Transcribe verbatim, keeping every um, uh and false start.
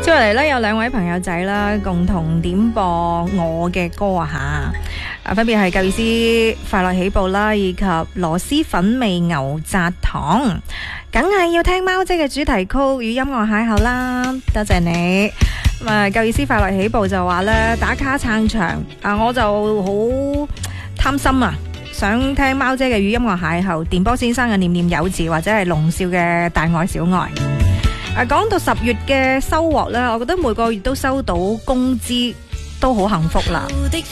接嚟咧有兩位朋友仔啦，共同點播我嘅歌啊吓，啊分別係舊意思快樂起步啦，以及螺螄粉味牛軋糖，梗係要聽貓姐嘅主題曲與音樂邂逅啦，多謝你。咁啊，舊意思快樂起步就話咧打卡撐場啊，我就好貪心啊，想聽貓姐嘅與音樂邂逅，電波先生嘅念念有字，或者係龍少嘅大愛小愛。誒，講到十月嘅收穫咧，我覺得每個月都收到工資都好幸福啦。